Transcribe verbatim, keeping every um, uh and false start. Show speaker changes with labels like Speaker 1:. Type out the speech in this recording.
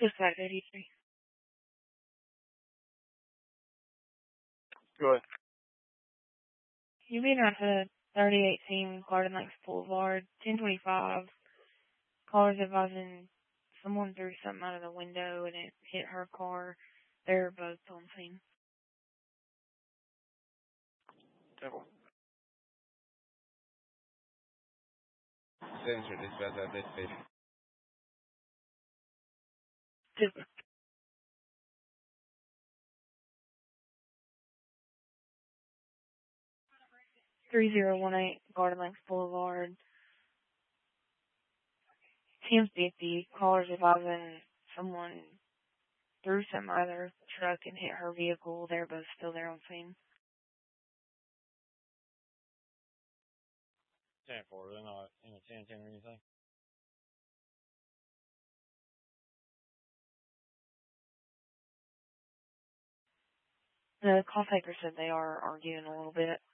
Speaker 1: Dispatch eighty-three.
Speaker 2: Go ahead.
Speaker 1: You mean on the thirty eighteen Garden Lakes Boulevard, ten twenty-five. Callers advising someone threw something out of the window and it hit her car. They're both on scene.
Speaker 2: Temple.
Speaker 3: Center dispatch at this station.
Speaker 1: Super. three zero one eight Garden Lakes Boulevard. ten fifty. Callers advising someone threw something out of their truck and hit her vehicle. They're both still there on scene.
Speaker 4: ten four, they're not in a ten ten or anything?
Speaker 1: The call taker said they are arguing a little bit.